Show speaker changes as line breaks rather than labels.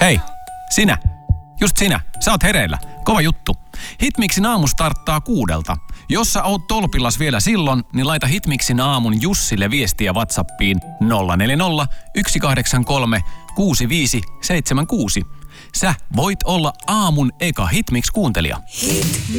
Hei, sinä. Just sinä. Sä oot hereillä. Kova juttu. Hitmixin aamu starttaa 6. Jos sä oot tolpillas vielä silloin, niin laita Hitmixin aamun Jussille viestiä WhatsAppiin 040 183 6576. Sä voit olla aamun eka Hitmix-kuuntelija.
Hitmix.